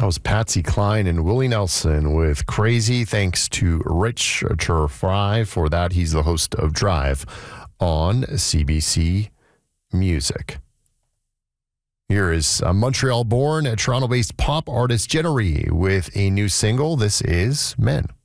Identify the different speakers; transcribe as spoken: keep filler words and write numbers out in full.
Speaker 1: That was Patsy Cline and Willie Nelson with Crazy. Thanks to Rich Fry for that. He's the host of Drive on C B C Music. Here is a Montreal-born, Toronto-based pop artist Jenna Rhee with a new single. This is Men.